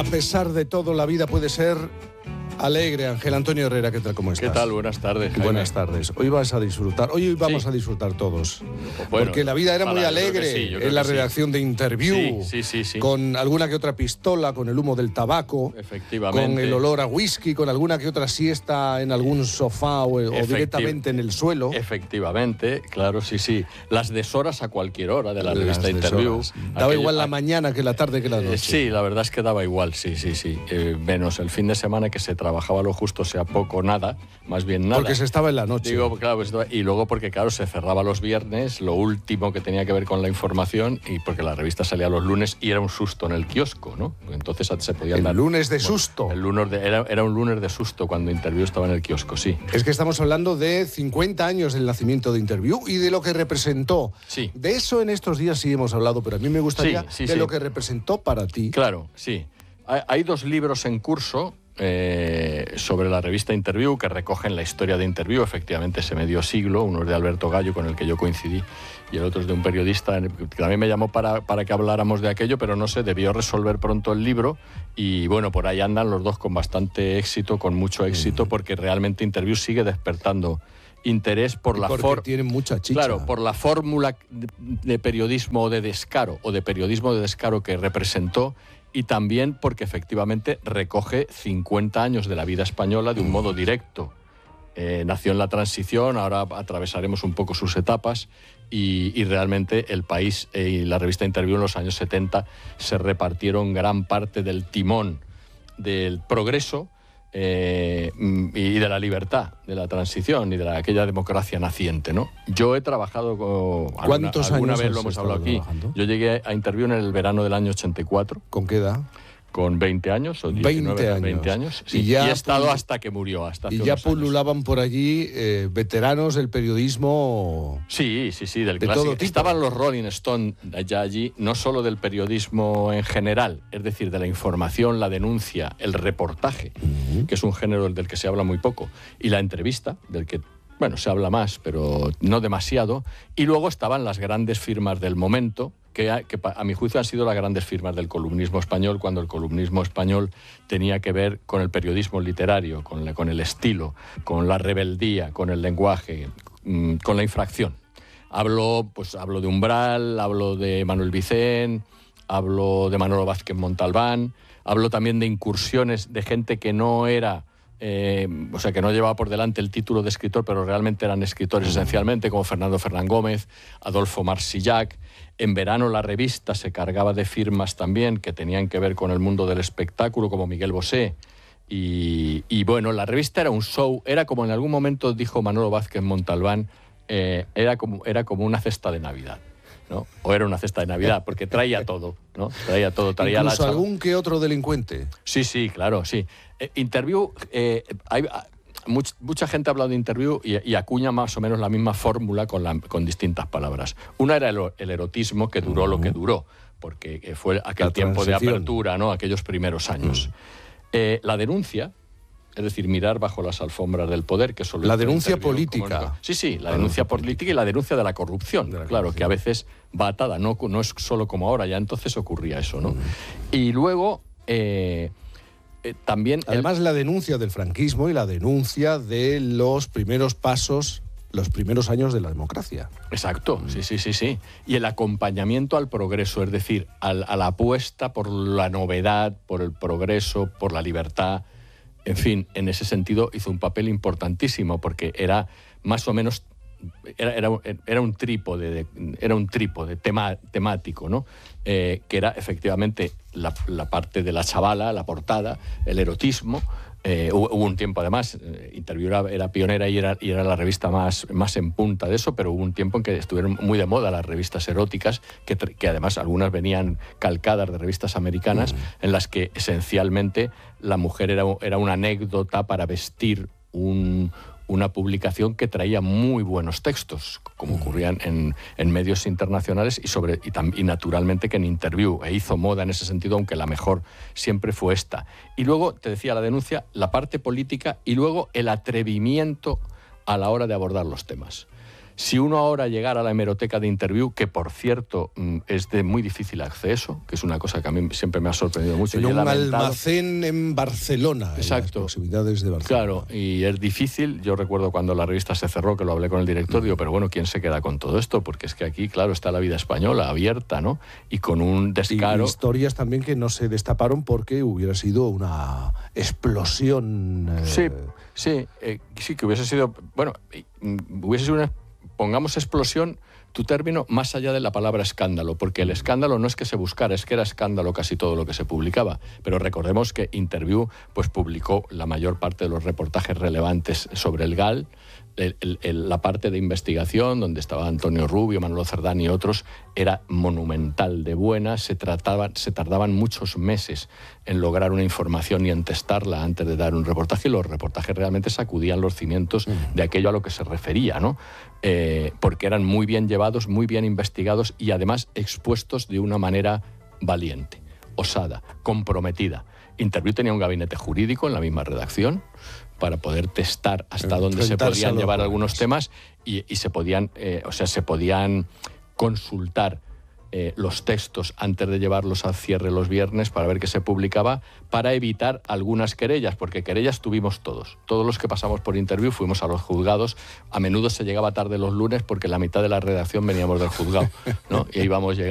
A pesar de todo, la vida puede ser alegre. Ángel Antonio Herrera, ¿qué tal? ¿Cómo estás? ¿Qué tal? Buenas tardes, Jaime. Buenas tardes. Hoy vas a disfrutar. Hoy vamos a disfrutar todos. Bueno, porque la vida era muy alegre en la redacción de Interview. Sí. Con alguna que otra pistola, con el humo del tabaco. Efectivamente. Con el olor a whisky, con alguna que otra siesta en algún sofá o directamente en el suelo. Efectivamente, claro, sí. Las deshoras a cualquier hora de la revista Interview. Daba igual la mañana que la tarde que la noche. Sí, la verdad es que daba igual, sí. Menos el fin de semana que se trabajaba lo justo, sea poco, nada, más bien nada. Porque se estaba en la noche. Digo, claro, y luego porque, claro, se cerraba los viernes, lo último que tenía que ver con la información, y porque la revista salía los lunes y era un susto en el kiosco, ¿no? Entonces se podían dar... El lunes de susto. Era un lunes de susto cuando Interview estaba en el kiosco, sí. Es que estamos hablando de 50 años del nacimiento de Interview y de lo que representó. Sí. De eso en estos días sí hemos hablado, pero a mí me gustaría lo que representó para ti. Claro, sí. Hay dos libros en curso sobre la revista Interview que recogen la historia de Interview, efectivamente ese medio siglo. Uno es de Alberto Gallo, con el que yo coincidí, y el otro es de un periodista que también me llamó para que habláramos de aquello, pero no sé, debió resolver pronto el libro, y bueno, por ahí andan los dos con bastante éxito, con mucho éxito, porque realmente Interview sigue despertando interés por la tiene mucha chicha. Claro, por la fórmula de periodismo de descaro que representó, y también porque efectivamente recoge 50 años de la vida española de un modo directo. Nació en la transición, ahora atravesaremos un poco sus etapas, y realmente el país y la revista Interview en los años 70 se repartieron gran parte del timón del progreso y de la libertad, de la transición y de aquella democracia naciente, ¿no? Yo he trabajado con... ¿Cuántos alguna años vez lo hemos hablado aquí. Trabajando? Yo llegué a Interview en el verano del año 84. ¿Con qué edad? Con 20 años o 19, 20 años. Sí. Y he estado hasta que murió. Y ya pululaban por allí veteranos del periodismo. Sí, del clásico. Estaban los Rolling Stone ya allí, no solo del periodismo en general, es decir, de la información, la denuncia, el reportaje, que es un género del que se habla muy poco, y la entrevista, del que, bueno, se habla más, pero no demasiado. Y luego estaban las grandes firmas del momento, que a mi juicio han sido las grandes firmas del columnismo español, cuando el columnismo español tenía que ver con el periodismo literario, con el estilo, con la rebeldía, con el lenguaje, con la infracción. Hablo de Umbral, hablo de Manuel Vicent, hablo de Manolo Vázquez Montalbán, hablo también de incursiones de gente que no era... que no llevaba por delante el título de escritor, pero realmente eran escritores esencialmente, como Fernando Fernán Gómez, Adolfo Marsillac. En verano la revista se cargaba de firmas también que tenían que ver con el mundo del espectáculo, como Miguel Bosé. Y bueno, la revista era un show, era como en algún momento dijo Manolo Vázquez Montalbán, era como una cesta de Navidad, ¿no? O era una cesta de Navidad, porque traía todo, ¿no? Traía todo. Traía incluso algún que otro delincuente. Sí, claro, sí. Interview, mucha gente ha hablado de Interview y acuña más o menos la misma fórmula con distintas palabras. Una era el erotismo, que duró lo que duró, porque fue aquel tiempo de apertura, ¿no? Aquellos primeros años. La denuncia, es decir, mirar bajo las alfombras del poder, que solo... La denuncia política. Sí, la denuncia política y la denuncia de la corrupción, que a veces va atada, no es solo como ahora, ya entonces ocurría eso, ¿no? Y luego... también además la denuncia del franquismo y la denuncia de los primeros pasos, los primeros años de la democracia. Exacto, sí. Y el acompañamiento al progreso, es decir, a la apuesta por la novedad, por el progreso, por la libertad. En fin, en ese sentido hizo un papel importantísimo, porque era más o menos... Era un trípode temático, ¿no? Que era efectivamente la parte de la chavala, la portada, el erotismo. Hubo un tiempo, además, Interview era pionera y era la revista más en punta de eso, pero hubo un tiempo en que estuvieron muy de moda las revistas eróticas, que además algunas venían calcadas de revistas americanas, en las que esencialmente la mujer era una anécdota para vestir una publicación que traía muy buenos textos, como ocurrían en medios internacionales y naturalmente que en Interview, hizo moda en ese sentido, aunque la mejor siempre fue esta. Y luego, te decía, la denuncia, la parte política y luego el atrevimiento a la hora de abordar los temas. Si uno ahora llegara a la hemeroteca de Interview, que por cierto es de muy difícil acceso, que es una cosa que a mí siempre me ha sorprendido mucho. En un almacén en Barcelona, exacto, en las proximidades de Barcelona. Claro, y es difícil. Yo recuerdo cuando la revista se cerró, que lo hablé con el director, digo, pero bueno, ¿quién se queda con todo esto? Porque es que aquí, claro, está la vida española abierta, ¿no? Y con un descaro... Y historias también que no se destaparon porque hubiera sido una explosión... Sí, que hubiese sido... Bueno, hubiese sido una... Pongamos explosión, tu término, más allá de la palabra escándalo, porque el escándalo no es que se buscara, es que era escándalo casi todo lo que se publicaba. Pero recordemos que Interview pues, publicó la mayor parte de los reportajes relevantes sobre el GAL, la parte de investigación, donde estaba Antonio Rubio, Manolo Cerdán y otros, era monumental de buena. Se tardaban muchos meses en lograr una información y en testarla antes de dar un reportaje, y los reportajes realmente sacudían los cimientos de aquello a lo que se refería, ¿no? Porque eran muy bien llevados, muy bien investigados y además expuestos de una manera valiente, osada, comprometida. Interview tenía un gabinete jurídico en la misma redacción para poder testar hasta dónde se podían llevar algunos temas y se podían, se podían consultar los textos antes de llevarlos al cierre los viernes para ver qué se publicaba, para evitar algunas querellas, porque querellas tuvimos todos. Todos los que pasamos por Interview fuimos a los juzgados. A menudo se llegaba tarde los lunes porque la mitad de la redacción veníamos del juzgado, ¿no? Y íbamos llegando.